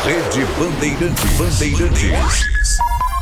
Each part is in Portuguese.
Rede Bandeirantes.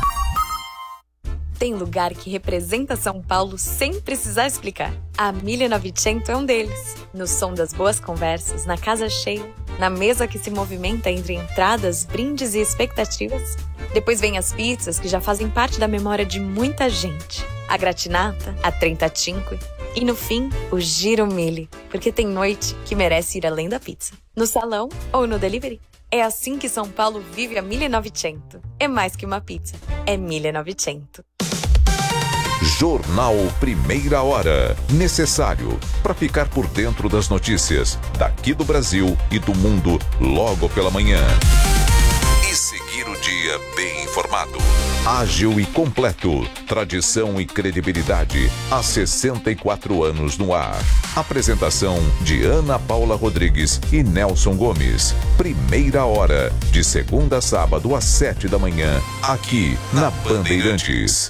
Tem lugar que representa São Paulo sem precisar explicar. A 1900 é um deles. No som das boas conversas, na casa cheia, na mesa que se movimenta entre entradas, brindes e expectativas. Depois vem as pizzas que já fazem parte da memória de muita gente. A gratinata, a trentacinque e, no fim, o giro mille, porque tem noite que merece ir além da pizza. No salão ou no delivery. É assim que São Paulo vive a 1900. É mais que uma pizza, é 1900. Jornal Primeira Hora. Necessário para ficar por dentro das notícias daqui do Brasil e do mundo logo pela manhã. E seguir o dia bem informado. Ágil e completo. Tradição e credibilidade há 64 anos no ar. Apresentação de Ana Paula Rodrigues e Nelson Gomes. Primeira Hora. De segunda a sábado às 7 da manhã. Aqui na Bandeirantes.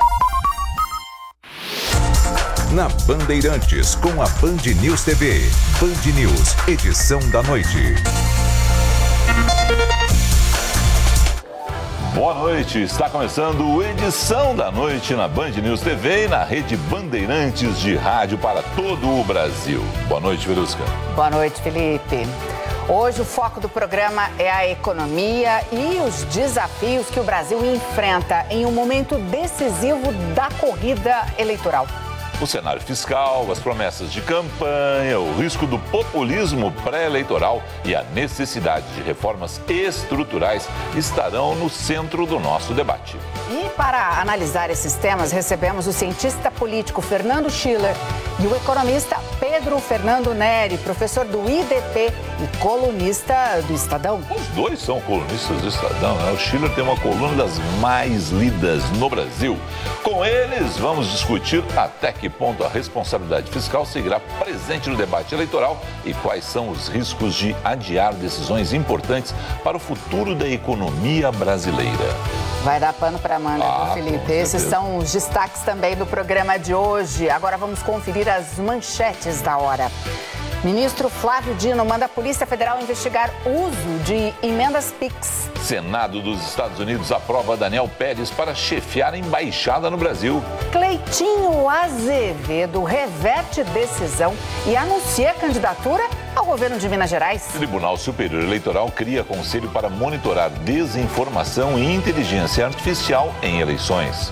Na Bandeirantes, com a Band News TV. Band News, edição da noite. Boa noite, está começando a edição da noite na Band News TV e na rede Bandeirantes de rádio para todo o Brasil. Boa noite, Verusca. Boa noite, Felipe. Hoje o foco do programa é a economia e os desafios que o Brasil enfrenta em um momento decisivo da corrida eleitoral. O cenário fiscal, as promessas de campanha, o risco do populismo pré-eleitoral e a necessidade de reformas estruturais estarão no centro do nosso debate. E para analisar esses temas, recebemos o cientista político Fernando Schiller e o economista Pedro Fernando Neri, professor do IDP e colunista do Estadão. Os dois são colunistas do Estadão, né? O Schiller tem uma coluna das mais lidas no Brasil. Com eles, vamos discutir até que ponto a responsabilidade fiscal seguirá presente no debate eleitoral e quais são os riscos de adiar decisões importantes para o futuro da economia brasileira. Vai dar pano para manga, Felipe. Esses são os destaques também do programa de hoje. Agora vamos conferir as manchetes da hora. Ministro Flávio Dino manda a Polícia Federal investigar uso de emendas PIX. Senado dos Estados Unidos aprova Daniel Pérez para chefiar a embaixada no Brasil. Cleitinho Azevedo reverte decisão e anuncia candidatura ao governo de Minas Gerais. O Tribunal Superior Eleitoral cria conselho para monitorar desinformação e inteligência artificial em eleições.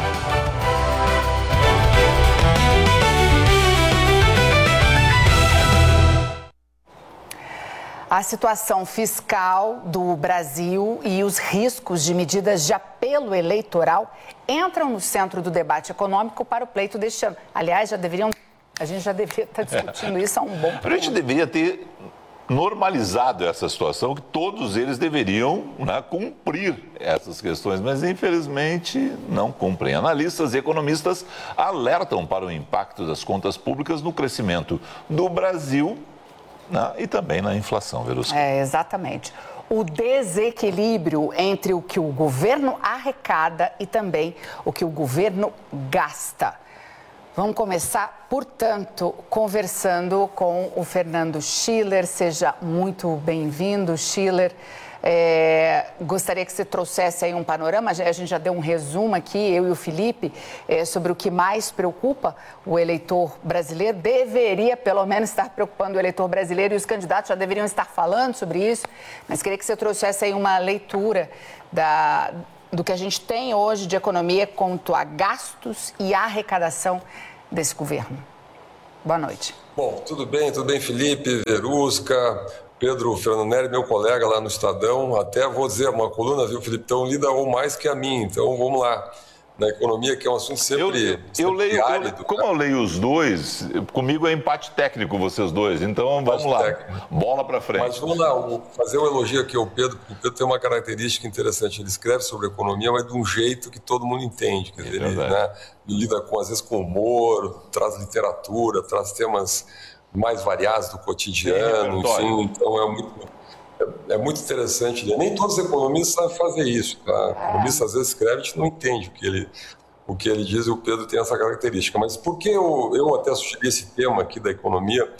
A situação fiscal do Brasil e os riscos de medidas de apelo eleitoral entram no centro do debate econômico para o pleito deste ano. Aliás, a gente já deveria estar discutindo isso há um bom tempo. A gente deveria ter normalizado essa situação, que todos eles deveriam, né, cumprir essas questões, mas infelizmente não cumprem. Analistas e economistas alertam para o impacto das contas públicas no crescimento do Brasil, né, e também na inflação, Verusca. Exatamente. O desequilíbrio entre o que o governo arrecada e também o que o governo gasta. Vamos começar, portanto, conversando com o Fernando Schiller. Seja muito bem-vindo, Schiller. Gostaria que você trouxesse aí um panorama, a gente já deu um resumo aqui, eu e o Felipe, sobre o que mais preocupa o eleitor brasileiro. Deveria, pelo menos, estar preocupando o eleitor brasileiro e os candidatos já deveriam estar falando sobre isso, mas queria que você trouxesse aí uma leitura do que a gente tem hoje de economia quanto a gastos e arrecadação desse governo. Boa noite. Bom, tudo bem, Felipe, Verusca, Pedro Fernando Neri, meu colega lá no Estadão. Até vou dizer, uma coluna, viu, Felipe, tão lida ou mais que a minha, então vamos lá. Na economia, que é um assunto sempre árido. Como eu leio os dois, comigo é empate técnico vocês dois, então vamos lá, bola para frente. Mas vamos lá, fazer um elogio aqui ao Pedro, porque o Pedro tem uma característica interessante, ele escreve sobre economia, mas de um jeito que todo mundo entende, quer dizer, ele, né, lida às vezes com humor, traz literatura, traz temas mais variados do cotidiano, enfim, então é muito interessante. Nem todos os economistas sabem fazer isso. Tá? O economista às vezes escreve, a gente não entende o que ele diz, e o Pedro tem essa característica. Mas por que eu até sugeri esse tema aqui da economia?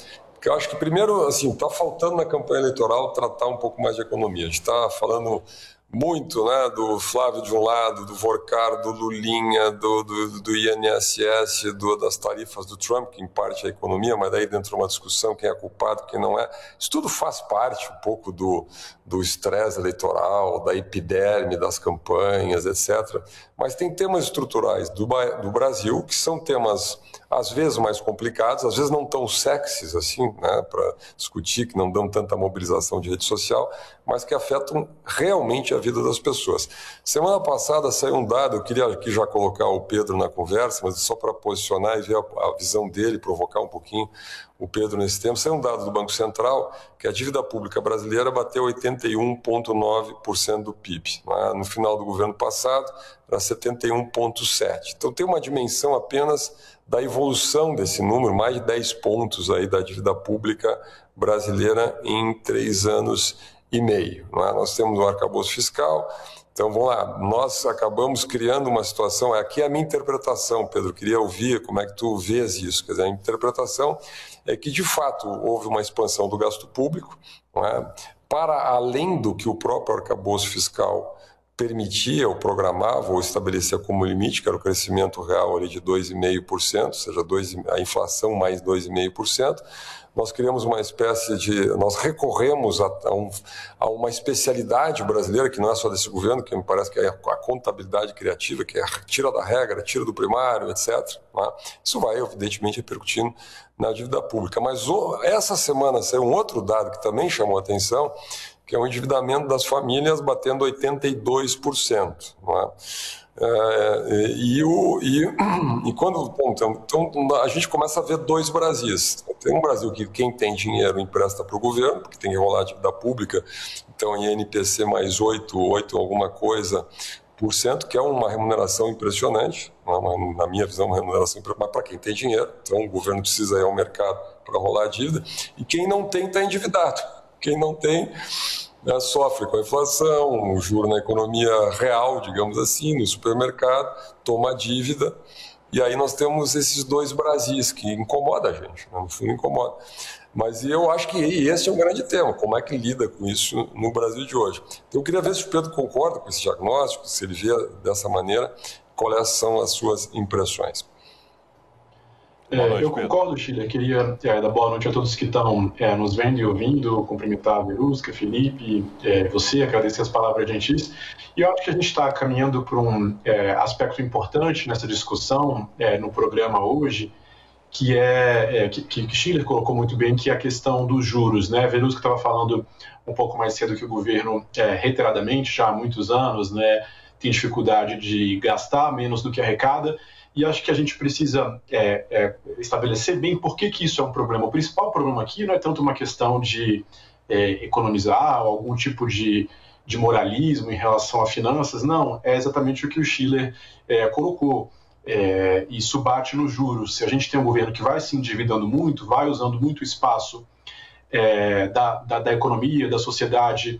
Porque eu acho que, primeiro, assim, está faltando na campanha eleitoral tratar um pouco mais de economia. A gente está falando muito, né, do Flávio de um lado, do Vorcar, do Lulinha, do INSS, das tarifas do Trump, que em parte é a economia, mas daí dentro de uma discussão quem é culpado, quem não é. Isso tudo faz parte um pouco do estresse eleitoral, da epiderme das campanhas, etc. Mas tem temas estruturais do Brasil que são temas às vezes mais complicados, às vezes não tão sexys assim, né, para discutir, que não dão tanta mobilização de rede social, mas que afetam realmente a vida das pessoas. Semana passada saiu um dado, eu queria aqui já colocar o Pedro na conversa, mas só para posicionar e ver a visão dele, provocar um pouquinho o Pedro nesse tempo. Saiu um dado do Banco Central que a dívida pública brasileira bateu 81,9% do PIB. Né? No final do governo passado, era 71,7%. Então tem uma dimensão apenas da evolução desse número, mais de 10 pontos aí da dívida pública brasileira em 3 anos e meio. Não é? Nós temos um arcabouço fiscal, então vamos lá, nós acabamos criando uma situação, aqui é a minha interpretação, Pedro, queria ouvir como é que tu vês isso, quer dizer, a interpretação é que de fato houve uma expansão do gasto público, não é? Para além do que o próprio arcabouço fiscal permitia ou programava ou estabelecia como limite, que era o crescimento real ali de 2,5%, ou seja, a inflação mais 2,5%, nós criamos uma espécie de... Nós recorremos a uma especialidade brasileira, que não é só desse governo, que me parece que é a contabilidade criativa, que é tira da regra, tira do primário, etc. Né? Isso vai, evidentemente, repercutindo na dívida pública. Mas essa semana saiu um outro dado que também chamou a atenção, que é o endividamento das famílias batendo 82%. Não é? Então a gente começa a ver dois Brasis. Tem um Brasil que quem tem dinheiro empresta para o governo, porque tem que rolar a dívida pública, então em INPC mais 8 alguma coisa por cento, que é uma remuneração impressionante, na minha visão uma remuneração impressionante, mas para quem tem dinheiro, então o governo precisa ir ao mercado para rolar a dívida, e quem não tem está endividado. Quem não tem, né, sofre com a inflação, o juro na economia real, digamos assim, no supermercado, toma dívida, e aí nós temos esses dois Brasis que incomoda a gente, né? No fundo incomoda. Mas eu acho que esse é um grande tema, como é que lida com isso no Brasil de hoje. Então eu queria ver se o Pedro concorda com esse diagnóstico, se ele vê dessa maneira, quais são as suas impressões. Eu concordo, Schiller. Queria dar boa noite a todos que estão nos vendo e ouvindo, cumprimentar a Verusca, Felipe, você, agradecer as palavras gentis. E eu acho que a gente está caminhando para um aspecto importante nessa discussão no programa hoje, que Schiller colocou muito bem, que é a questão dos juros. Né? A Verusca estava falando um pouco mais cedo que o governo, reiteradamente, já há muitos anos, né, tem dificuldade de gastar menos do que arrecada. E acho que a gente precisa estabelecer bem por que isso é um problema. O principal problema aqui não é tanto uma questão de economizar ou algum tipo de moralismo em relação a finanças, não. É exatamente o que o Schiller colocou. Isso bate nos juros. Se a gente tem um governo que vai se endividando muito, vai usando muito espaço da economia, da sociedade,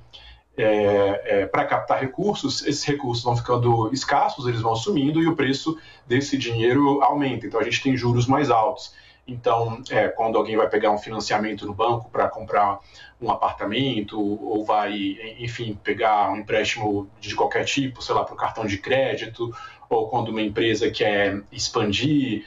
para captar recursos, esses recursos vão ficando escassos, eles vão sumindo e o preço desse dinheiro aumenta. Então a gente tem juros mais altos. Então, quando alguém vai pegar um financiamento no banco para comprar um apartamento ou vai, enfim, pegar um empréstimo de qualquer tipo, sei lá, para o cartão de crédito, ou quando uma empresa quer expandir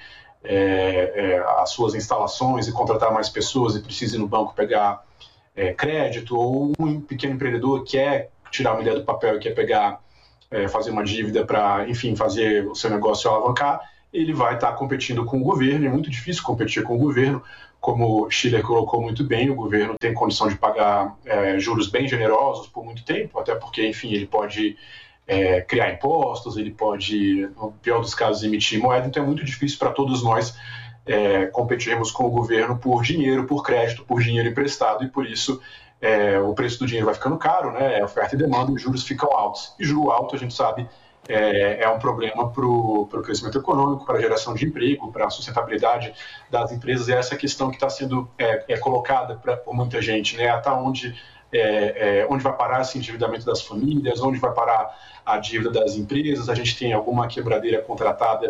as suas instalações e contratar mais pessoas e precisa ir no banco pegar crédito, ou um pequeno empreendedor quer tirar uma ideia do papel e quer pegar, fazer uma dívida para, enfim, fazer o seu negócio alavancar, ele vai estar competindo com o governo. É muito difícil competir com o governo, como Schiller colocou muito bem, o governo tem condição de pagar juros bem generosos por muito tempo, até porque, enfim, ele pode criar impostos, ele pode, no pior dos casos, emitir moeda, então é muito difícil para todos nós competirmos com o governo por dinheiro, por crédito, por dinheiro emprestado, e por isso o preço do dinheiro vai ficando caro, né? Oferta e demanda, e os juros ficam altos. E juro alto, a gente sabe, é um problema para o crescimento econômico, para a geração de emprego, para a sustentabilidade das empresas, e essa questão que está sendo colocada por muita gente, né? Até onde vai parar esse endividamento das famílias, onde vai parar a dívida das empresas. A gente tem alguma quebradeira contratada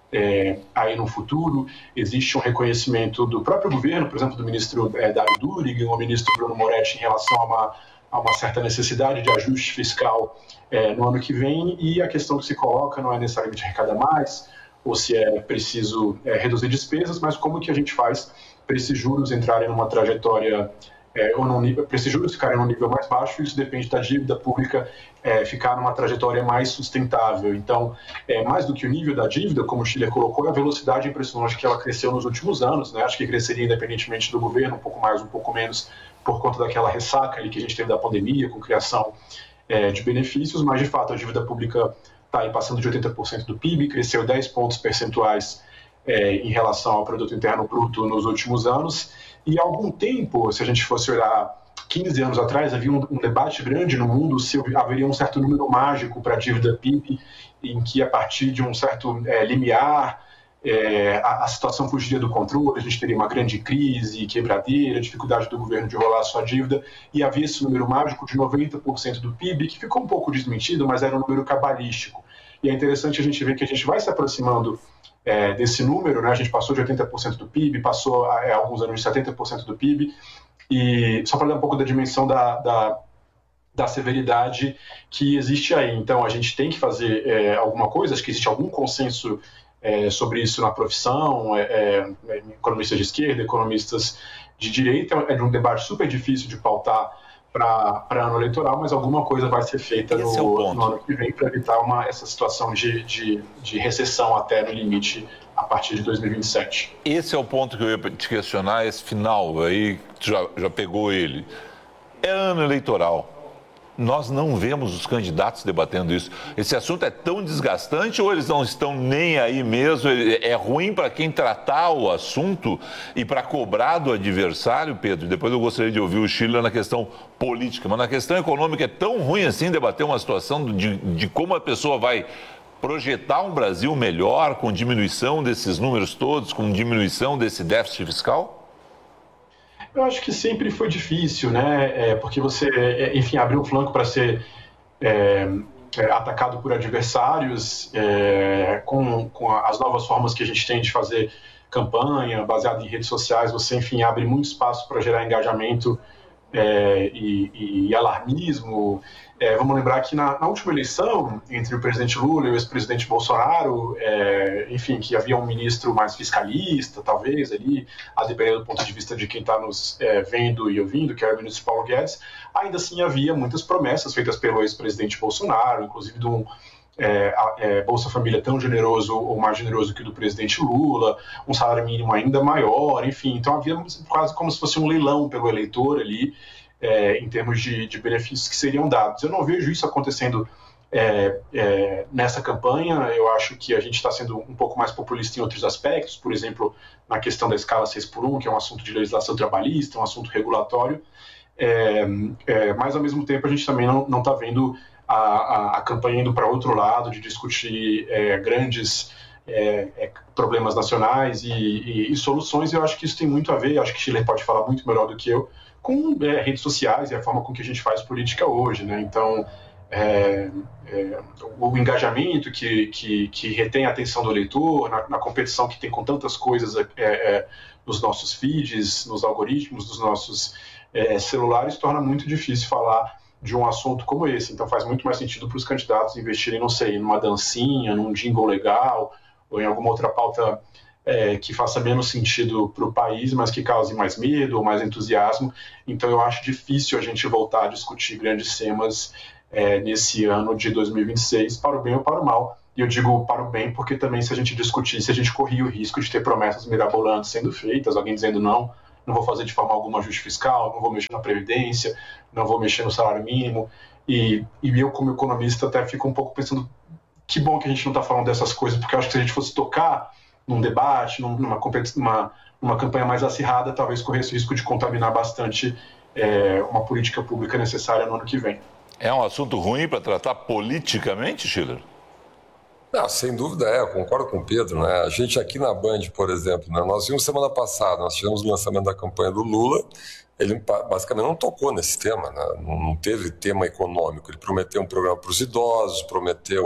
aí no futuro. Existe um reconhecimento do próprio governo, por exemplo, do ministro Dário Durigan, o ministro Bruno Moretti, em relação a uma certa necessidade de ajuste fiscal no ano que vem, e a questão que se coloca não é necessariamente arrecadar mais, ou se é preciso reduzir despesas, mas como que a gente faz para esses juros entrarem numa trajetória, para esses juros ficarem num nível mais baixo. Isso depende da dívida pública ficar numa trajetória mais sustentável. Então, mais do que o nível da dívida, como o Schiller colocou, é a velocidade impressionante que ela cresceu nos últimos anos, né? Acho que cresceria independentemente do governo, um pouco mais, um pouco menos, por conta daquela ressaca ali que a gente teve da pandemia, com criação de benefícios, mas de fato a dívida pública está aí passando de 80% do PIB, cresceu 10 pontos percentuais em relação ao produto interno bruto nos últimos anos, e há algum tempo, se a gente fosse olhar 15 anos atrás, havia um debate grande no mundo se haveria um certo número mágico para a dívida PIB, em que a partir de um certo limiar a situação fugiria do controle, a gente teria uma grande crise, quebradeira, dificuldade do governo de rolar a sua dívida, e havia esse número mágico de 90% do PIB, que ficou um pouco desmentido, mas era um número cabalístico. E é interessante a gente ver que a gente vai se aproximando desse número, né? A gente passou de 80% do PIB, passou há alguns anos de 70% do PIB, e só para dar um pouco da dimensão da severidade que existe aí. Então, a gente tem que fazer alguma coisa, acho que existe algum consenso sobre isso na profissão, economistas de esquerda, economistas de direita. É um debate super difícil de pautar para ano eleitoral, mas alguma coisa vai ser feita no ano que vem para evitar essa situação de recessão até no limite a partir de 2027. Esse é o ponto que eu ia te questionar, esse final aí, tu já pegou ele. É ano eleitoral. Nós não vemos os candidatos debatendo isso. Esse assunto é tão desgastante ou eles não estão nem aí mesmo? É ruim para quem tratar o assunto e para cobrar do adversário, Pedro? Depois eu gostaria de ouvir o Schiller na questão política, mas na questão econômica é tão ruim assim debater uma situação de como a pessoa vai projetar um Brasil melhor com diminuição desses números todos, com diminuição desse déficit fiscal? Eu acho que sempre foi difícil, né? Porque você, enfim, abriu um flanco para ser atacado por adversários, com as novas formas que a gente tem de fazer campanha, baseado em redes sociais, você, enfim, abre muito espaço para gerar engajamento e alarmismo. Vamos lembrar que na última eleição, entre o presidente Lula e o ex-presidente Bolsonaro, enfim, que havia um ministro mais fiscalista, talvez, ali, a depender do ponto de vista de quem está nos vendo e ouvindo, que era o ministro Paulo Guedes, ainda assim havia muitas promessas feitas pelo ex-presidente Bolsonaro, inclusive de um Bolsa Família tão generoso ou mais generoso que o do presidente Lula, um salário mínimo ainda maior, enfim. Então havia quase como se fosse um leilão pelo eleitor ali, em termos de benefícios que seriam dados. Eu não vejo isso acontecendo nessa campanha. Eu acho que a gente está sendo um pouco mais populista em outros aspectos, por exemplo, na questão da escala 6x1, que é um assunto de legislação trabalhista, um assunto regulatório, mas ao mesmo tempo a gente também não está vendo a campanha indo para outro lado, de discutir grandes problemas nacionais e soluções. Eu acho que isso tem muito a ver, acho que Schiller pode falar muito melhor do que eu, com redes sociais e a forma com que a gente faz política hoje, né? Então, o engajamento que retém a atenção do eleitor, na competição que tem com tantas coisas nos nossos feeds, nos algoritmos dos nossos celulares, torna muito difícil falar de um assunto como esse. Então faz muito mais sentido para os candidatos investirem, não sei, numa dancinha, num jingle legal, ou em alguma outra pauta que faça menos sentido para o país, mas que cause mais medo ou mais entusiasmo. Então eu acho difícil a gente voltar a discutir grandes temas nesse ano de 2026, para o bem ou para o mal. E eu digo para o bem porque também, se a gente discutisse, a gente corria o risco de ter promessas mirabolantes sendo feitas, alguém dizendo não vou fazer de forma alguma ajuste fiscal, não vou mexer na Previdência, não vou mexer no salário mínimo. E eu, como economista, até fico um pouco pensando que bom que a gente não está falando dessas coisas, porque eu acho que se a gente fosse tocar num debate, numa campanha mais acirrada, talvez corresse o risco de contaminar bastante uma política pública necessária no ano que vem. É um assunto ruim para tratar politicamente, Schiller? Não, sem dúvida eu concordo com o Pedro, né? A gente aqui na Band, por exemplo, né? Nós vimos semana passada, nós tivemos o lançamento da campanha do Lula, ele basicamente não tocou nesse tema, né? Não teve tema econômico, ele prometeu um programa para os idosos, prometeu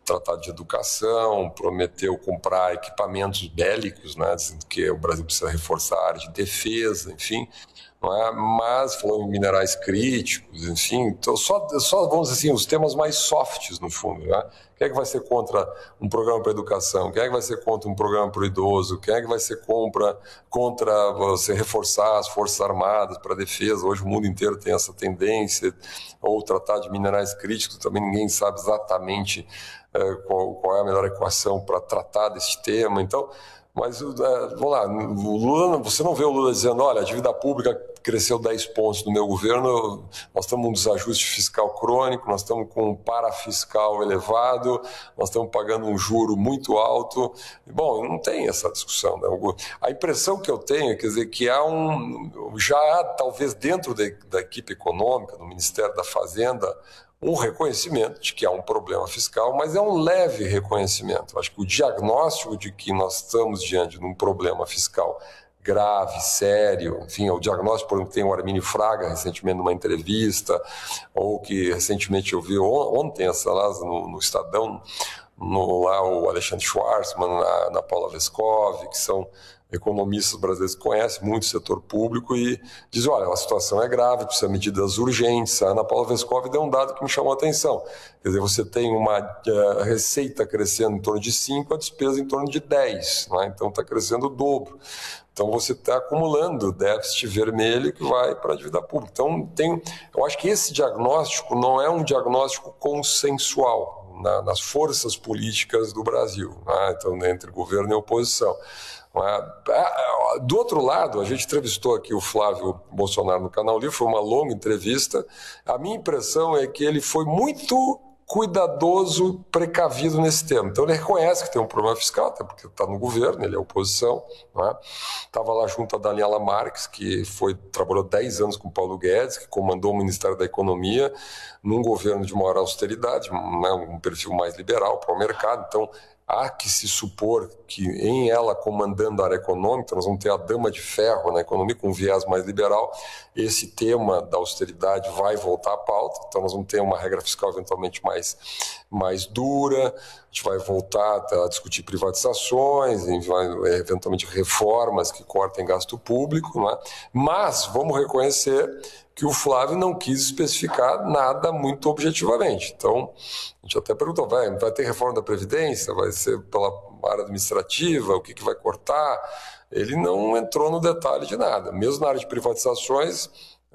tratado de educação, prometeu comprar equipamentos bélicos, né, dizendo que o Brasil precisa reforçar a área de defesa, enfim, não é? Mas falou em minerais críticos, enfim, então só vamos dizer assim, os temas mais softs no fundo, né? Quem é que vai ser contra um programa para a educação? Quem é que vai ser contra um programa para o idoso? Quem é que vai ser contra você reforçar as Forças Armadas para a defesa? Hoje o mundo inteiro tem essa tendência, ou tratar de minerais críticos, também ninguém sabe exatamente qual é a melhor equação para tratar desse tema. Então, mas vamos lá, o Lula, você não vê o Lula dizendo, olha, a dívida pública cresceu 10 pontos no meu governo, nós estamos com um desajuste fiscal crônico, nós estamos com um parafiscal elevado, nós estamos pagando um juro muito alto. Bom, não tem essa discussão, né? A impressão que eu tenho, quer dizer, que já há, talvez dentro da equipe econômica, do Ministério da Fazenda, um reconhecimento de que há um problema fiscal, mas é um leve reconhecimento. Acho que o diagnóstico de que nós estamos diante de um problema fiscal grave, sério, enfim, o diagnóstico, por exemplo, tem o Armínio Fraga recentemente numa entrevista, ou que recentemente eu vi ontem, no Estadão, lá o Alexandre Schwarzman, na Paula Vescov, que são economistas brasileiros que conhecem muito o setor público e dizem, olha, a situação é grave, precisa de medidas urgentes. A Ana Paula Vescov deu um dado que me chamou a atenção. Quer dizer, você tem uma receita crescendo em torno de 5, a despesa em torno de 10, né? Então está crescendo o dobro. Então você está acumulando déficit vermelho que vai para a dívida pública. Então eu acho que esse diagnóstico não é um diagnóstico consensual nas forças políticas do Brasil, né? Então, entre governo e oposição. Do outro lado, a gente entrevistou aqui o Flávio Bolsonaro no Canal Livre, foi uma longa entrevista. A minha impressão é que ele foi muito cuidadoso, precavido nesse tema. Então ele reconhece que tem um problema fiscal, até porque está no governo, ele é oposição. Estava lá junto a Daniela Marques, que trabalhou 10 anos com o Paulo Guedes, que comandou o Ministério da Economia, num governo de maior austeridade, um perfil mais liberal para o mercado. Então há que se supor que em ela comandando a área econômica, nós vamos ter a dama de ferro na economia com um viés mais liberal, esse tema da austeridade vai voltar à pauta, então nós vamos ter uma regra fiscal eventualmente mais dura, a gente vai voltar a discutir privatizações, eventualmente reformas que cortem gasto público, não é? Mas vamos reconhecer que o Flávio não quis especificar nada muito objetivamente. Então, a gente até perguntou, vai ter reforma da Previdência? Vai ser pela área administrativa? O que vai cortar? Ele não entrou no detalhe de nada. Mesmo na área de privatizações,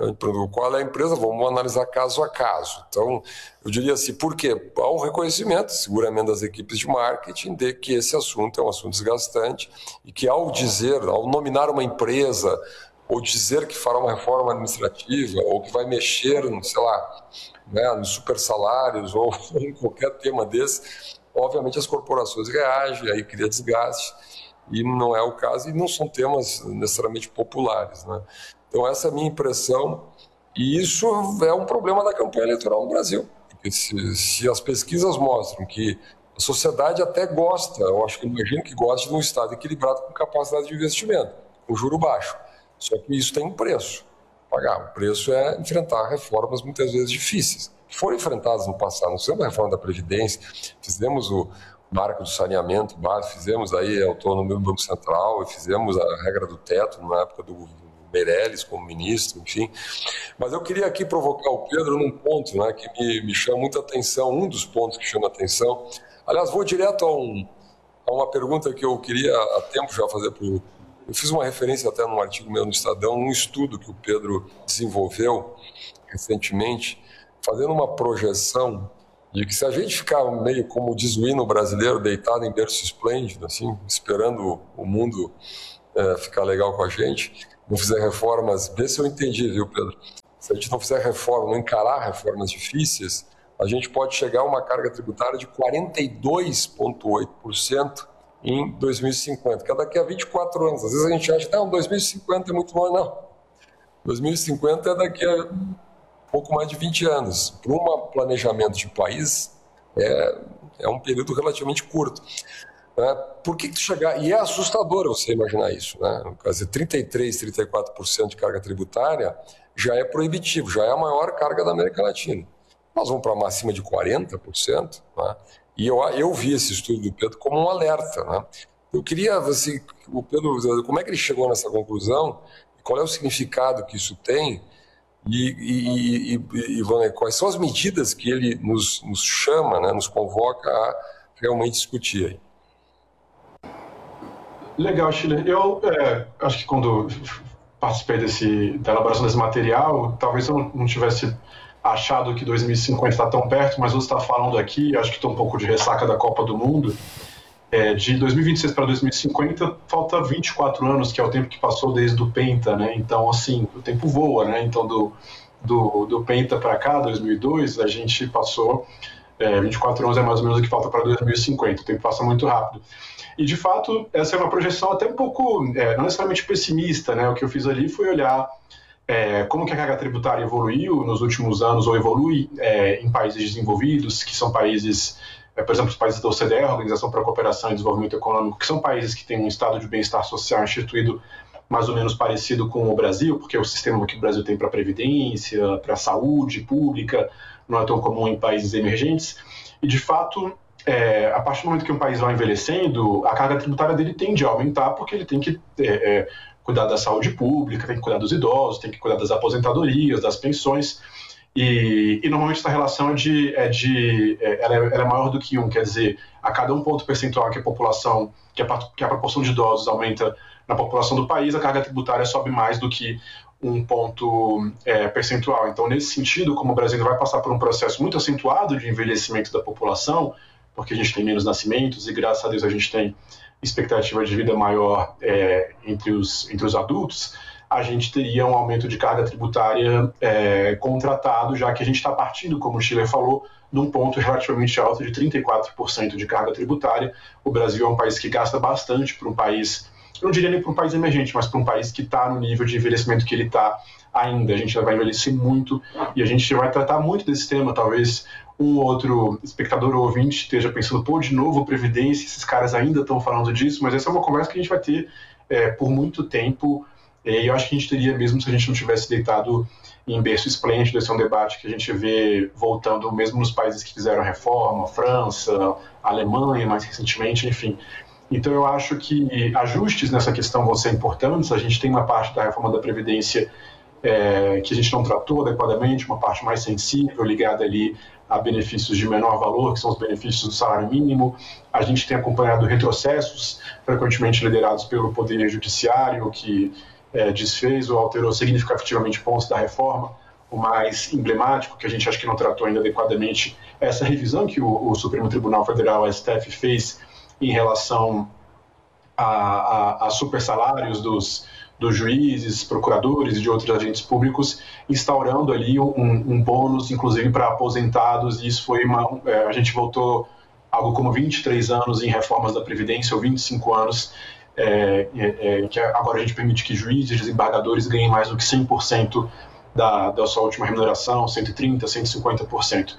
qual é a empresa? Vamos analisar caso a caso. Então, eu diria assim, por quê? Há um reconhecimento, seguramente das equipes de marketing, de que esse assunto é um assunto desgastante e que ao nominar uma empresa ou dizer que fará uma reforma administrativa, ou que vai mexer, sei lá, nos supersalários, ou em qualquer tema desse, obviamente as corporações reagem, aí cria desgaste, e não é o caso, e não são temas necessariamente populares, né? Então essa é a minha impressão, e isso é um problema da campanha eleitoral no Brasil, porque se as pesquisas mostram que a sociedade até gosta, eu acho que imagino que gosta de um Estado equilibrado com capacidade de investimento, com juro baixo. Só que isso tem um preço a pagar. O preço é enfrentar reformas muitas vezes difíceis. Foram enfrentadas no passado. Nós fizemos a reforma da Previdência, fizemos o marco do saneamento básico, fizemos aí a autonomia do Banco Central, e fizemos a regra do teto na época do Meirelles como ministro, enfim. Mas eu queria aqui provocar o Pedro num ponto, né, que me chama muita atenção, um dos pontos que chama atenção. Aliás, vou direto a uma pergunta que eu queria há tempo já fazer para o... Eu fiz uma referência até num artigo meu no Estadão, num estudo que o Pedro desenvolveu recentemente, fazendo uma projeção de que se a gente ficar meio como diz o hino brasileiro, deitado em berço esplêndido, assim, esperando o mundo ficar legal com a gente, não fizer reformas, vê se eu entendi, viu, Pedro? Se a gente não fizer reforma, não encarar reformas difíceis, a gente pode chegar a uma carga tributária de 42,8%, em 2050, que é daqui a 24 anos. Às vezes a gente acha que 2050 é muito longe, não. 2050 é daqui a pouco mais de 20 anos. Para um planejamento de país, é um período relativamente curto. Por que chegar... E é assustador você imaginar isso, né? Quer dizer, 33%, 34% de carga tributária já é proibitivo, já é a maior carga da América Latina. nós vamos para acima de 40%, né? E eu vi esse estudo do Pedro como um alerta, né? Eu queria, assim, o Pedro, como é que ele chegou nessa conclusão? Qual é o significado que isso tem? E quais são as medidas que ele nos chama, né, nos convoca a realmente discutir aí? Legal, Schiller. Eu acho que quando participei da elaboração desse material, talvez eu não tivesse achado que 2050 está tão perto, mas você está falando aqui, acho que estou um pouco de ressaca da Copa do Mundo. De 2026 para 2050, falta 24 anos, que é o tempo que passou desde o Penta, né? Então, assim, o tempo voa, né? Então, do Penta para cá, 2002, a gente passou 24 anos é mais ou menos o que falta para 2050. O tempo passa muito rápido. E, de fato, essa é uma projeção até um pouco, não necessariamente pessimista, né? O que eu fiz ali foi olhar como que a carga tributária evoluiu nos últimos anos, ou evolui em países desenvolvidos, que são países... por exemplo, os países da OCDE, a Organização para a Cooperação e Desenvolvimento Econômico, que são países que têm um estado de bem-estar social instituído mais ou menos parecido com o Brasil, porque o sistema que o Brasil tem para a previdência, para a saúde pública, não é tão comum em países emergentes. E, de fato, a partir do momento que um país vai envelhecendo, a carga tributária dele tende a aumentar, porque ele tem que cuidar da saúde pública, tem que cuidar dos idosos, tem que cuidar das aposentadorias, das pensões. E normalmente essa relação ela é maior do que 1, quer dizer, a cada 1 ponto percentual que a população, que a proporção de idosos aumenta na população do país, a carga tributária sobe mais do que 1 ponto percentual. Então, nesse sentido, como o Brasil vai passar por um processo muito acentuado de envelhecimento da população, porque a gente tem menos nascimentos e, graças a Deus, a gente tem expectativa de vida maior entre os adultos, a gente teria um aumento de carga tributária contratado, já que a gente está partindo, como o Schiller falou, de um ponto relativamente alto de 34% de carga tributária. O Brasil é um país que gasta bastante para um país, eu não diria nem para um país emergente, mas para um país que está no nível de envelhecimento que ele está ainda. A gente vai envelhecer muito e a gente vai tratar muito desse tema. Talvez um outro espectador ou ouvinte esteja pensando, de novo, Previdência, esses caras ainda estão falando disso, mas essa é uma conversa que a gente vai ter por muito tempo. E eu acho que a gente teria, mesmo se a gente não tivesse deitado em berço esplêndido, esse é um debate que a gente vê voltando mesmo nos países que fizeram reforma, França, Alemanha mais recentemente, enfim. Então eu acho que ajustes nessa questão vão ser importantes. A gente tem uma parte da reforma da Previdência que a gente não tratou adequadamente, uma parte mais sensível, ligada ali a benefícios de menor valor, que são os benefícios do salário mínimo. A gente tem acompanhado retrocessos, frequentemente liderados pelo Poder Judiciário, que desfez ou alterou significativamente pontos da reforma. O mais emblemático, que a gente acha que não tratou ainda adequadamente, é essa revisão que o Supremo Tribunal Federal, a STF, fez em relação a supersalários dos juízes, procuradores e de outros agentes públicos, instaurando ali um bônus, inclusive para aposentados, e isso foi a gente voltou algo como 23 anos em reformas da Previdência, ou 25 anos, que agora a gente permite que juízes e desembargadores ganhem mais do que 100% da sua última remuneração, 130%, 150%.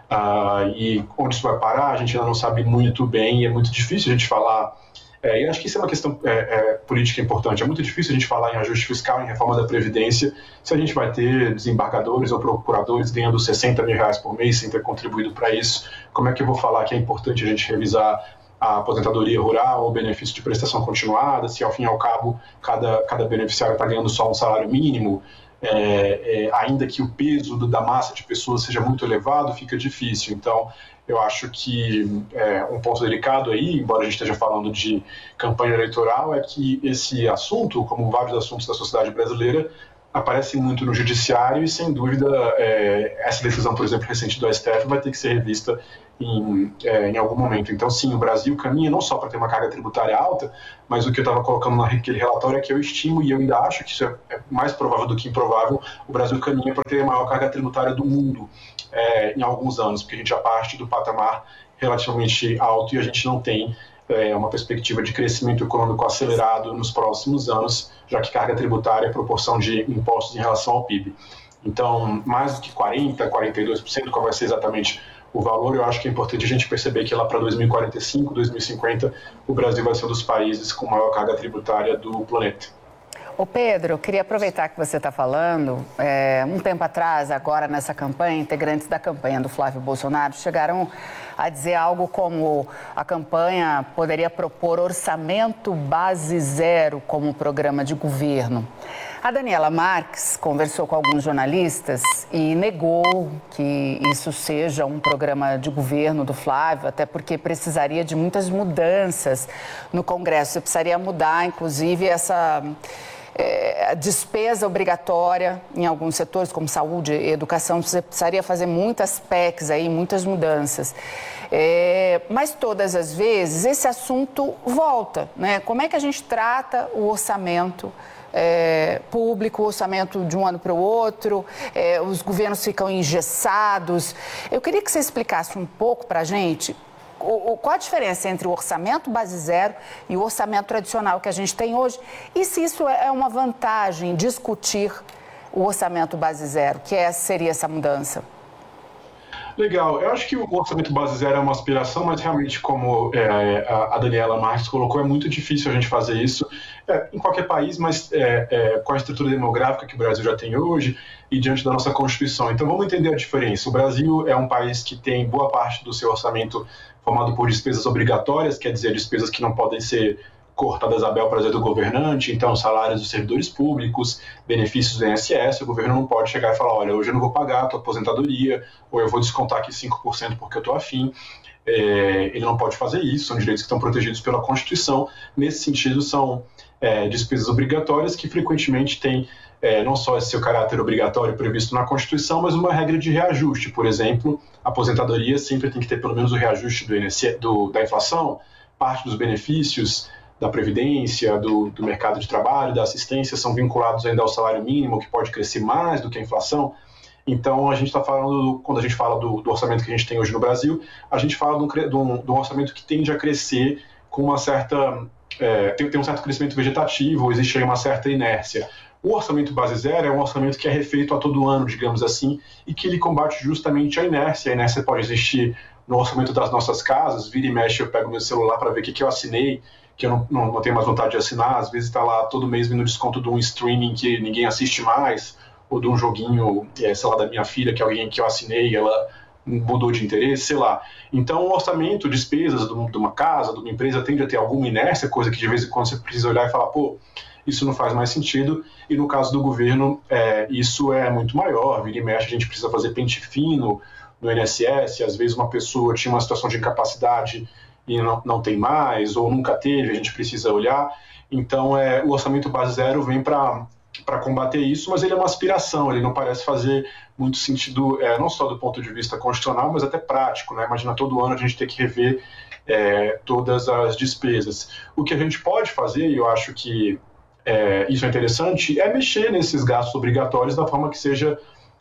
E onde isso vai parar, a gente ainda não sabe muito bem, e é muito difícil a gente falar. E acho que isso é uma questão política importante. É muito difícil a gente falar em ajuste fiscal, em reforma da Previdência, se a gente vai ter desembargadores ou procuradores ganhando R$60 mil por mês sem ter contribuído para isso. Como é que eu vou falar que é importante a gente revisar a aposentadoria rural, o benefício de prestação continuada, se ao fim e ao cabo cada beneficiário está ganhando só um salário mínimo, ainda que o peso da massa de pessoas seja muito elevado, fica difícil. Então, eu acho que um ponto delicado aí, embora a gente esteja falando de campanha eleitoral, é que esse assunto, como vários assuntos da sociedade brasileira, aparece muito no judiciário e, sem dúvida, essa decisão, por exemplo, recente do STF vai ter que ser revista em algum momento. Então, sim, o Brasil caminha não só para ter uma carga tributária alta, mas o que eu estava colocando naquele relatório é que eu estimo, e eu ainda acho que isso é mais provável do que improvável, o Brasil caminha para ter a maior carga tributária do mundo em alguns anos, porque a gente já parte do patamar relativamente alto e a gente não tem uma perspectiva de crescimento econômico acelerado nos próximos anos, já que carga tributária é a proporção de impostos em relação ao PIB. Então, mais do que 40%, 42%, qual vai ser exatamente o valor, eu acho que é importante a gente perceber que lá para 2045, 2050, o Brasil vai ser um dos países com maior carga tributária do planeta. Ô Pedro, queria aproveitar que você está falando. Um tempo atrás, agora nessa campanha, integrantes da campanha do Flávio Bolsonaro chegaram a dizer algo como a campanha poderia propor orçamento base zero como programa de governo. A Daniela Marques conversou com alguns jornalistas e negou que isso seja um programa de governo do Flávio, até porque precisaria de muitas mudanças no Congresso. Você precisaria mudar, inclusive, essa despesa obrigatória em alguns setores, como saúde e educação. Você precisaria fazer muitas PECs aí, muitas mudanças. Mas todas as vezes esse assunto volta, né? Como é que a gente trata o orçamento público, o orçamento de um ano para o outro, os governos ficam engessados. Eu queria que você explicasse um pouco para a gente qual a diferença entre o orçamento base zero e o orçamento tradicional que a gente tem hoje, e se isso é uma vantagem discutir o orçamento base zero, que seria essa mudança. Legal, eu acho que o orçamento base zero é uma aspiração, mas realmente, como a Daniela Marques colocou, é muito difícil a gente fazer isso em qualquer país, mas com a estrutura demográfica que o Brasil já tem hoje e diante da nossa Constituição. Então vamos entender a diferença. O Brasil é um país que tem boa parte do seu orçamento formado por despesas obrigatórias, quer dizer, despesas que não podem ser cortadas a bel prazer do governante, então salários dos servidores públicos, benefícios do INSS, o governo não pode chegar e falar, olha, hoje eu não vou pagar a tua aposentadoria, ou eu vou descontar aqui 5% porque eu estou afim. Ele não pode fazer isso, são direitos que estão protegidos pela Constituição. Nesse sentido, são despesas obrigatórias que frequentemente têm não só esse seu caráter obrigatório previsto na Constituição, mas uma regra de reajuste. Por exemplo, a aposentadoria sempre tem que ter pelo menos o reajuste do INSS, da inflação, parte dos benefícios da Previdência, do mercado de trabalho, da assistência, são vinculados ainda ao salário mínimo, que pode crescer mais do que a inflação. Então, a gente está falando, quando a gente fala do orçamento que a gente tem hoje no Brasil, a gente fala de um orçamento que tende a crescer com uma certa... tem um certo crescimento vegetativo, existe aí uma certa inércia. O orçamento base zero é um orçamento que é refeito a todo ano, digamos assim, e que ele combate justamente a inércia. A inércia pode existir no orçamento das nossas casas, vira e mexe, eu pego meu celular para ver o que eu assinei, que eu não tenho mais vontade de assinar, às vezes está lá todo mês vindo desconto de um streaming que ninguém assiste mais, ou de um joguinho, sei lá, da minha filha, que é alguém que eu assinei, ela mudou de interesse, sei lá. Então, o orçamento, despesas de uma casa, de uma empresa, tende a ter alguma inércia, coisa que de vez em quando você precisa olhar e falar, pô, isso não faz mais sentido, e no caso do governo, isso é muito maior, vira e mexe, a gente precisa fazer pente fino no INSS, às vezes uma pessoa tinha uma situação de incapacidade e não tem mais, ou nunca teve, a gente precisa olhar. Então, o orçamento base zero vem para combater isso, mas ele é uma aspiração, ele não parece fazer muito sentido, não só do ponto de vista constitucional, mas até prático, né? Imagina todo ano a gente ter que rever todas as despesas. O que a gente pode fazer, e eu acho que isso é interessante, é mexer nesses gastos obrigatórios da forma que seja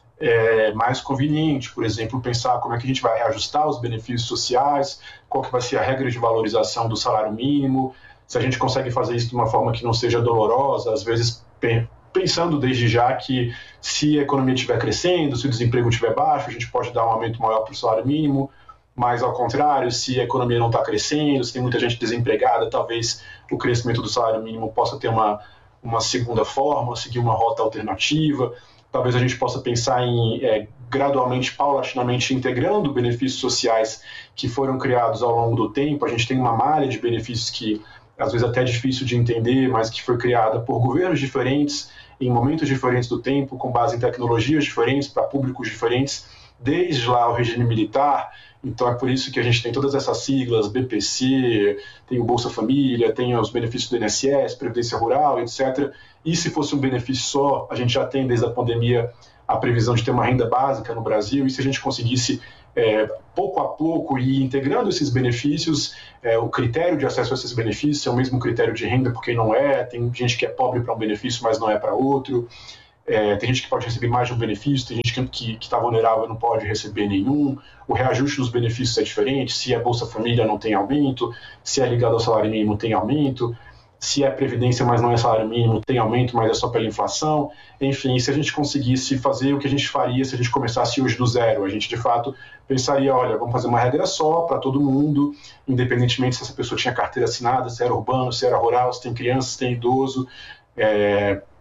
mais conveniente. Por exemplo, pensar como é que a gente vai reajustar os benefícios sociais, qual que vai ser a regra de valorização do salário mínimo, se a gente consegue fazer isso de uma forma que não seja dolorosa, às vezes pensando desde já que se a economia estiver crescendo, se o desemprego estiver baixo, a gente pode dar um aumento maior para o salário mínimo, mas ao contrário, se a economia não está crescendo, se tem muita gente desempregada, talvez o crescimento do salário mínimo possa ter uma segunda forma, seguir uma rota alternativa. Talvez a gente possa pensar em gradualmente, paulatinamente, integrando benefícios sociais que foram criados ao longo do tempo. A gente tem uma malha de benefícios que, às vezes, até é difícil de entender, mas que foi criada por governos diferentes, em momentos diferentes do tempo, com base em tecnologias diferentes, para públicos diferentes, desde lá o regime militar. Então é por isso que a gente tem todas essas siglas, BPC, tem o Bolsa Família, tem os benefícios do INSS, Previdência Rural, etc. E se fosse um benefício só, a gente já tem desde a pandemia a previsão de ter uma renda básica no Brasil, e se a gente conseguisse pouco a pouco ir integrando esses benefícios, o critério de acesso a esses benefícios é o mesmo critério de renda, porque não tem gente que é pobre para um benefício, mas não é para outro. Tem gente que pode receber mais de um benefício, tem gente que está vulnerável e não pode receber nenhum. O reajuste dos benefícios é diferente, se é Bolsa Família não tem aumento, se é ligado ao salário mínimo tem aumento, se é Previdência, mas não é salário mínimo, tem aumento, mas é só pela inflação. Enfim, se a gente conseguisse fazer o que a gente faria se a gente começasse hoje do zero, a gente de fato pensaria, olha, vamos fazer uma regra só para todo mundo, independentemente se essa pessoa tinha carteira assinada, se era urbano, se era rural, se tem criança, se tem idoso,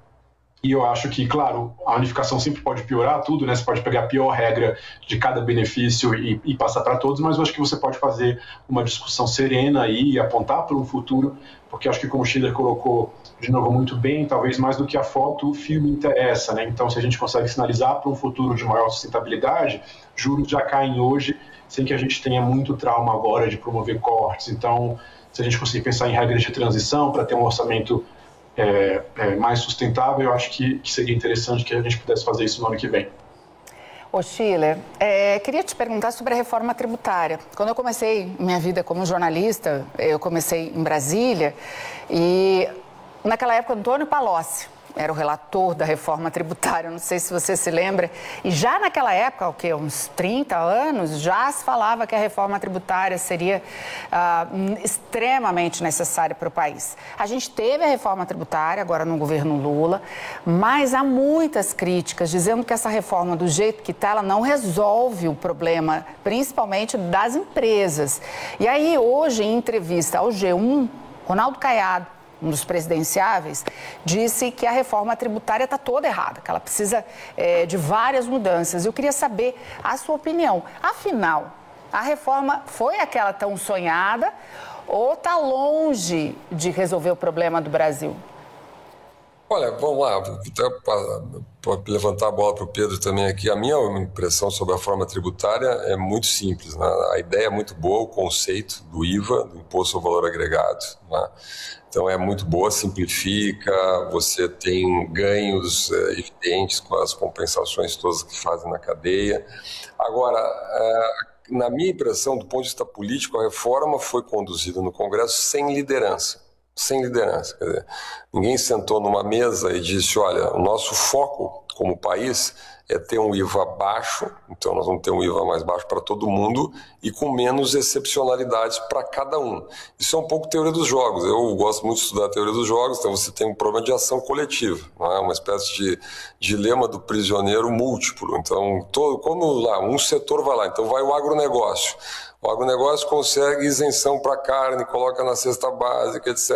E eu acho que, claro, a unificação sempre pode piorar tudo, né? Você pode pegar a pior regra de cada benefício e passar para todos, mas eu acho que você pode fazer uma discussão serena aí e apontar para um futuro, porque acho que, como o Schiller colocou de novo muito bem, talvez mais do que a foto, o filme interessa, né? Então, se a gente consegue sinalizar para um futuro de maior sustentabilidade, juros já caem hoje, sem que a gente tenha muito trauma agora de promover cortes. Então, se a gente conseguir pensar em regras de transição para ter um orçamento mais sustentável, eu acho que seria interessante que a gente pudesse fazer isso no ano que vem. Ô Schiller, queria te perguntar sobre a reforma tributária. Quando eu comecei minha vida como jornalista, eu comecei em Brasília e naquela época Antônio Palocci era o relator da reforma tributária, não sei se você se lembra, e já naquela época, uns 30 anos, já se falava que a reforma tributária seria extremamente necessária para o país. A gente teve a reforma tributária, agora no governo Lula, mas há muitas críticas dizendo que essa reforma, do jeito que está, ela não resolve o problema, principalmente das empresas. E aí, hoje, em entrevista ao G1, Ronaldo Caiado, um dos presidenciáveis, disse que a reforma tributária está toda errada, que ela precisa de várias mudanças. Eu queria saber a sua opinião. Afinal, a reforma foi aquela tão sonhada ou está longe de resolver o problema do Brasil? Olha, vamos lá, para levantar a bola para o Pedro também aqui. A minha impressão sobre a reforma tributária é muito simples, né? A ideia é muito boa, o conceito do IVA, do Imposto ao Valor Agregado, né? Então é muito boa, simplifica, você tem ganhos evidentes com as compensações todas que fazem na cadeia. Agora, na minha impressão, do ponto de vista político, a reforma foi conduzida no Congresso sem liderança. Sem liderança, quer dizer, ninguém sentou numa mesa e disse, olha, o nosso foco como país é ter um IVA baixo, então nós vamos ter um IVA mais baixo para todo mundo e com menos excepcionalidades para cada um. Isso é um pouco teoria dos jogos, eu gosto muito de estudar a teoria dos jogos, então você tem um problema de ação coletiva, não é? Uma espécie de dilema do prisioneiro múltiplo, então quando lá um setor vai lá, então vai o agronegócio. O agronegócio consegue isenção para carne, coloca na cesta básica, etc.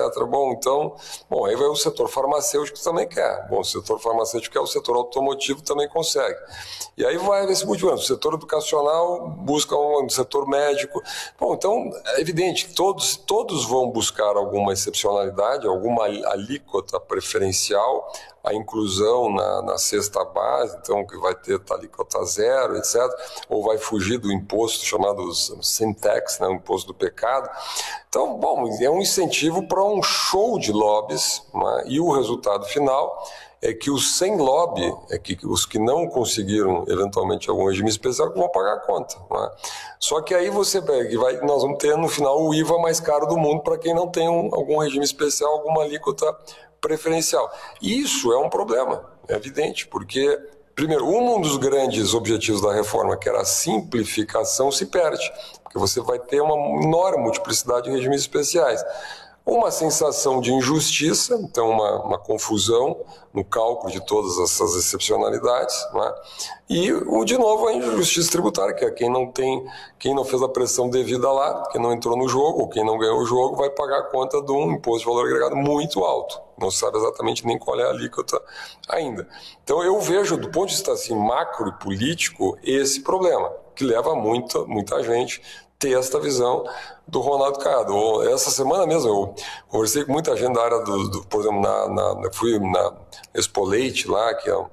Bom, aí vai o setor farmacêutico também quer. Bom, o setor farmacêutico quer, o setor automotivo também consegue. E aí vai esse multiplicando. O setor educacional busca um setor médico. Bom, então é evidente que todos vão buscar alguma excepcionalidade, alguma alíquota preferencial, a inclusão na cesta base, então que vai ter alíquota zero, etc., ou vai fugir do imposto chamado sin tax, né, o imposto do pecado. Então, bom, é um incentivo para um show de lobbies, né, e o resultado final é que os sem lobby, os que não conseguiram eventualmente algum regime especial, vão pagar a conta, né? Só que aí nós vamos ter no final o IVA mais caro do mundo para quem não tem algum regime especial, alguma alíquota preferencial. Isso é um problema, é evidente, porque, primeiro, um dos grandes objetivos da reforma, que era a simplificação, se perde, porque você vai ter uma enorme multiplicidade de regimes especiais. Uma sensação de injustiça, então uma confusão no cálculo de todas essas excepcionalidades, né? E, de novo, a injustiça tributária, que é quem não fez a pressão devida lá, quem não entrou no jogo, ou quem não ganhou o jogo, vai pagar a conta de um imposto de valor agregado muito alto. Não se sabe exatamente nem qual é a alíquota ainda. Então eu vejo, do ponto de vista assim, macro e político, esse problema, que leva muita gente ter esta visão do Ronaldo Caiado. Essa semana mesmo eu conversei com muita gente da área por exemplo, fui na Expo Leite lá, que é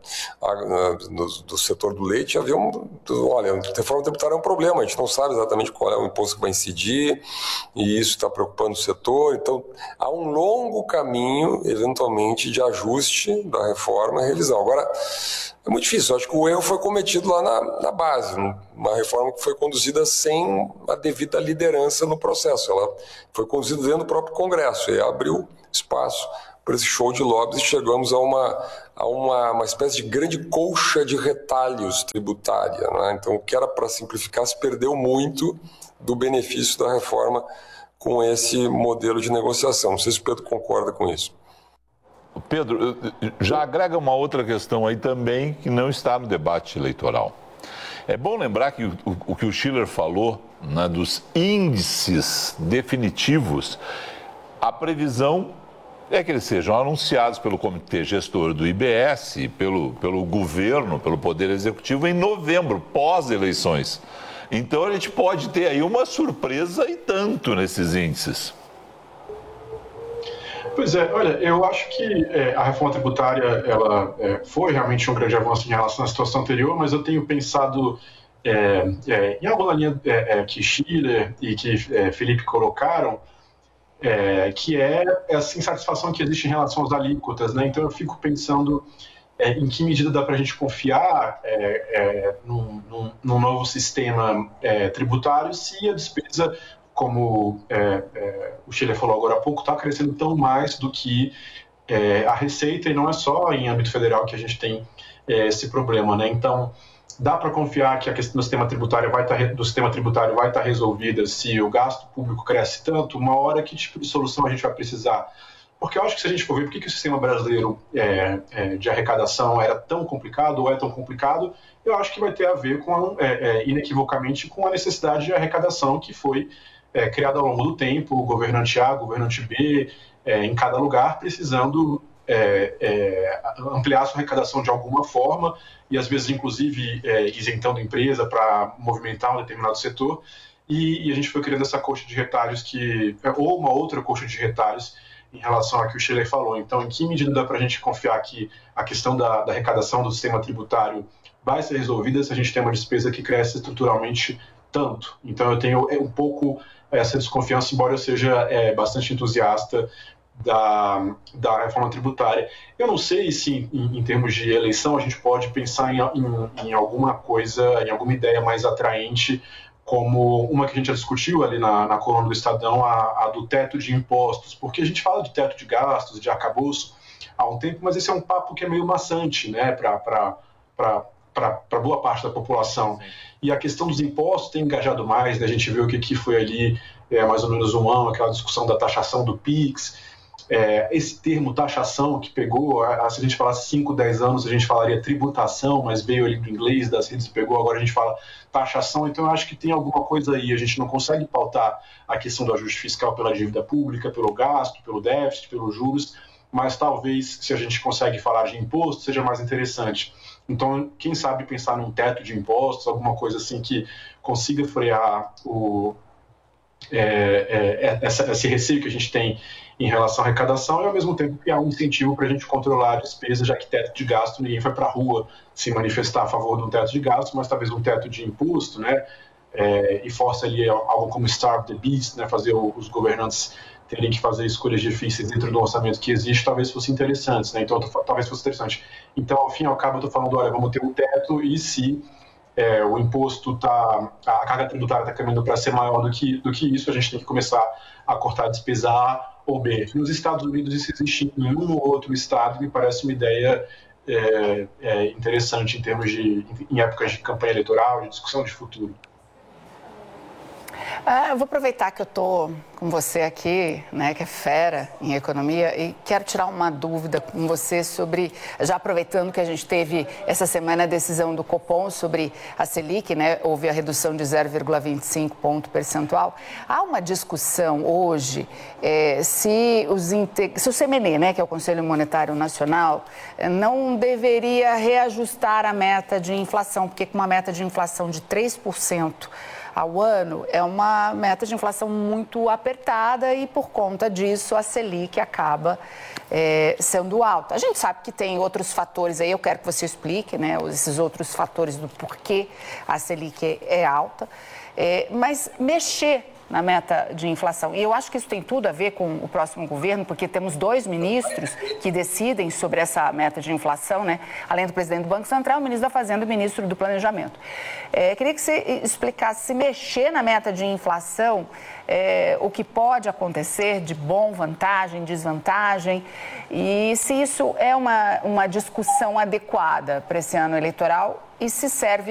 do setor do leite, havia olha, a reforma tributária é um problema, a gente não sabe exatamente qual é o imposto que vai incidir, e isso está preocupando o setor, então há um longo caminho, eventualmente, de ajuste da reforma e revisão. Agora, é muito difícil, eu acho que o erro foi cometido lá na base, uma reforma que foi conduzida sem a devida liderança no processo, ela foi conduzida dentro do próprio Congresso, e abriu espaço para esse show de lobbies e chegamos a uma espécie de grande colcha de retalhos tributária, né? Então, o que era para simplificar se perdeu muito do benefício da reforma com esse modelo de negociação. Não sei se o Pedro concorda com isso. Pedro, já agrega uma outra questão aí também que não está no debate eleitoral. É bom lembrar que o que o Schiller falou, né, dos índices definitivos, a previsão é que eles sejam anunciados pelo comitê gestor do IBS, pelo governo, pelo Poder Executivo, em novembro, pós-eleições. Então, a gente pode ter aí uma surpresa e tanto nesses índices. Pois é, olha, eu acho que a reforma tributária ela foi realmente um grande avanço em relação à situação anterior, mas eu tenho pensado em alguma linha que Schiller e que Felipe colocaram, que é essa insatisfação que existe em relação às alíquotas, né? Então eu fico pensando em que medida dá para a gente confiar num novo sistema tributário se a despesa, como o Schiller falou agora há pouco, está crescendo tão mais do que a receita, e não é só em âmbito federal que a gente tem esse problema, né? Então, dá para confiar que a questão do sistema tributário vai estar resolvida se o gasto público cresce tanto? Uma hora, que tipo de solução a gente vai precisar? Porque eu acho que se a gente for ver por que o sistema brasileiro de arrecadação era tão complicado ou é tão complicado, eu acho que vai ter a ver com, inequivocamente, com a necessidade de arrecadação que foi criada ao longo do tempo, o governante A, o governante B, em cada lugar, precisando ampliar a sua arrecadação de alguma forma, e às vezes, inclusive, isentando empresa para movimentar um determinado setor, e a gente foi criando essa coxa de retalhos, ou uma outra coxa de retalhos, em relação ao que o Schiller falou. Então, em que medida dá para a gente confiar que a questão da arrecadação do sistema tributário vai ser resolvida se a gente tem uma despesa que cresce estruturalmente tanto? Então, eu tenho um pouco essa desconfiança, embora eu seja bastante entusiasta da reforma tributária. Eu não sei se, em termos de eleição, a gente pode pensar em alguma coisa, em alguma ideia mais atraente, como uma que a gente já discutiu ali na coluna do Estadão, a do teto de impostos, porque a gente fala de teto de gastos, de arcabouço há um tempo, mas esse é um papo que é meio maçante, né, para boa parte da população. Sim. E a questão dos impostos tem engajado mais, né? A gente viu que foi ali mais ou menos um ano, aquela discussão da taxação do PIX, esse termo taxação que pegou, se a gente falasse 5, 10 anos, a gente falaria tributação, mas veio ali do inglês, das redes pegou, agora a gente fala taxação. Então eu acho que tem alguma coisa aí, a gente não consegue pautar a questão do ajuste fiscal pela dívida pública, pelo gasto, pelo déficit, pelos juros, mas talvez, se a gente consegue falar de imposto, seja mais interessante. Então, quem sabe pensar num teto de impostos, alguma coisa assim que consiga frear esse receio que a gente tem em relação à arrecadação, e ao mesmo tempo criar um incentivo para a gente controlar a despesa, já que teto de gasto, ninguém vai para a rua se manifestar a favor de um teto de gasto, mas talvez um teto de imposto, né? E força ali algo como Starve the Beast, né? Fazer os governantes terem que fazer escolhas difíceis dentro do orçamento que existe, talvez fosse interessante, né? Então, talvez fosse interessante. Então, ao fim e ao cabo, eu estou falando, olha, vamos ter um teto, e se o imposto a carga tributária está caminhando para ser maior do que isso, a gente tem que começar a cortar a despesa A ou B. Nos Estados Unidos, isso existe em um ou outro estado, me parece uma ideia interessante em épocas de campanha eleitoral, de discussão de futuro. Eu vou aproveitar que eu estou com você aqui, né, que é fera em economia, e quero tirar uma dúvida com você sobre, já aproveitando que a gente teve essa semana a decisão do Copom sobre a Selic, né, houve a redução de 0,25 ponto percentual. Há uma discussão hoje se o CMN, né, que é o Conselho Monetário Nacional, não deveria reajustar a meta de inflação, porque com uma meta de inflação de 3% ao ano, é uma meta de inflação muito apertada, e por conta disso a Selic acaba sendo alta. A gente sabe que tem outros fatores aí, eu quero que você explique, né, esses outros fatores do porquê a Selic é alta, mas mexer na meta de inflação. E eu acho que isso tem tudo a ver com o próximo governo, porque temos 2 ministros que decidem sobre essa meta de inflação, né? Além do presidente do Banco Central, o ministro da Fazenda e o ministro do Planejamento. Queria que você explicasse se mexer na meta de inflação, o que pode acontecer de bom, vantagem, desvantagem, e se isso é uma discussão adequada para esse ano eleitoral e se serve